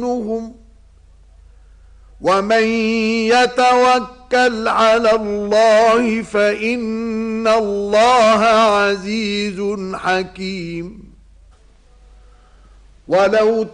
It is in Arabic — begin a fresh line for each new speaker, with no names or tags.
ومن يتوكل على الله فإن الله عزيز حكيم. ولو